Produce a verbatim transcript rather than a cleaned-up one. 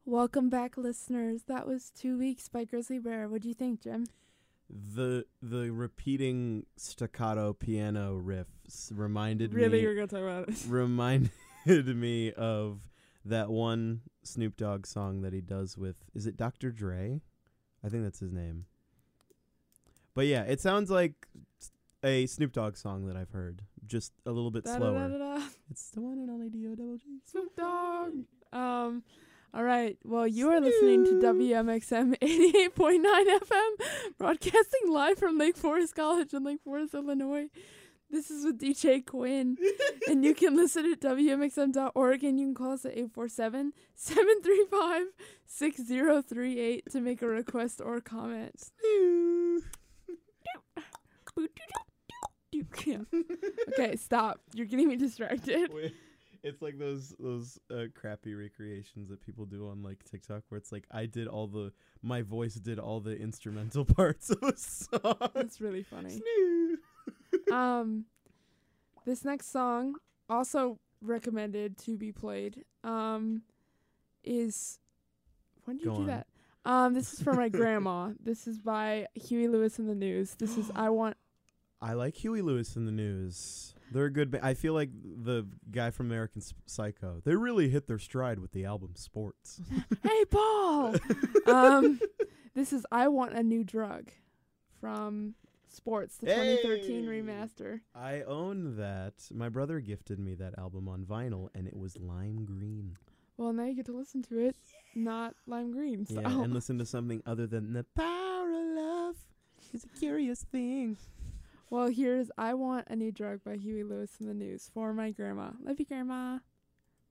Welcome back, listeners. That was Two Weeks by Grizzly Bear. What do you think, Jim? The the repeating staccato piano riffs reminded Really, me you're gonna talk about it? reminded me of that one Snoop Dogg song that he does with, is it Doctor Dre? I think that's his name. But yeah, it sounds like a Snoop Dogg song that I've heard, just a little bit slower. Da-da-da-da-da. It's the one and only D O double G. Snoop Dogg. Um, all right. Well, you are listening to W M X M eighty-eight point nine F M, broadcasting live from Lake Forest College in Lake Forest, Illinois. This is with D J Quinn, and you can listen at W M X M dot org, and you can call us at eight four seven, seven three five, six zero three eight to make a request or comment. Yeah. Okay, stop. You're getting me distracted. Wait, it's like those those uh, crappy recreations that people do on like TikTok, where it's like I did all the my voice did all the instrumental parts of a song. That's really funny. um, this next song, also recommended to be played, um, is when did you Go do on. that? Um, this is for my grandma. This is by Huey Lewis and the News. This is I Want. I like Huey Lewis in the News. They're a good. Ba- I feel like the guy from American S- Psycho. They really hit their stride with the album Sports. Hey, Paul. um, this is I Want a New Drug from Sports, the twenty thirteen Hey. remaster. I own that. My brother gifted me that album on vinyl, and it was lime green. Well, now you get to listen to it, not lime green. So. Yeah, and listen to something other than the power of love is a curious thing. Well, here's I Want a New Drug by Huey Lewis and the News for my grandma. Love you, Grandma.